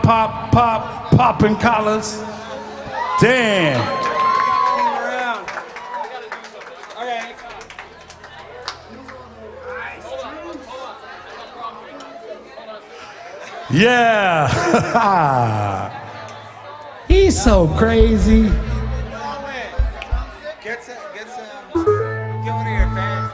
popping collars. Damn. Yeah. He's so crazy. Get some, get one of your fans.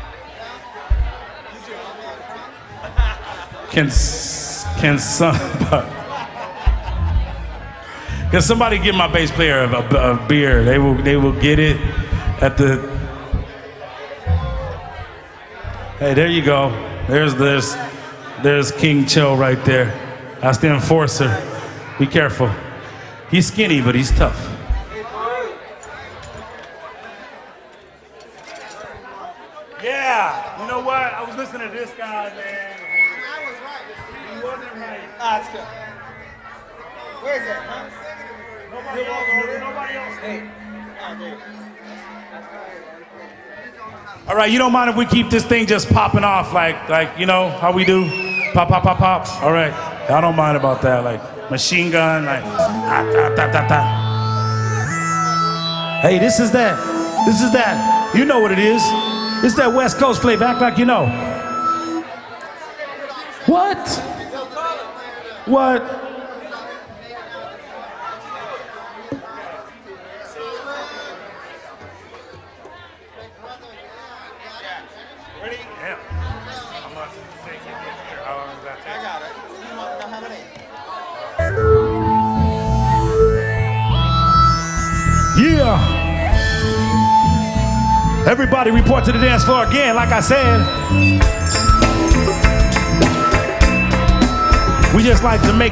Can somebody give my bass player a beer? They will get it at the. Hey, there you go. There's King Cho right there. That's the enforcer. Be careful. He's skinny, but he's tough. Yeah, you know what? I was listening to this guy, man. I was right. He wasn't right. That's good. Where is it? Huh? Nobody else. Hey. Oh, dude. All right, you don't mind if we keep this thing just popping off like you know how we do? Pop, pop, pop, pop. All right, I don't mind about that. Like machine gun, like ta. Hey, this is that. You know what it is. It's that West Coast flavor. Act like you know. What? Ready? Damn. How much does it take you to get here? How long does that I got it. You want to know how many? Yeah. Everybody report to the dance floor again, like I said. We just like to make